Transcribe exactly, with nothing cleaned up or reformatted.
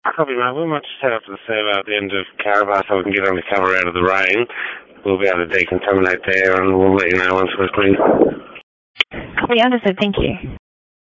Copy, mate. We might just head up to the servo at the end of Carabar so we can get on the cover out of the rain. We'll be able to decontaminate there and we'll let you know once we're clean. Copy, understood. Thank you.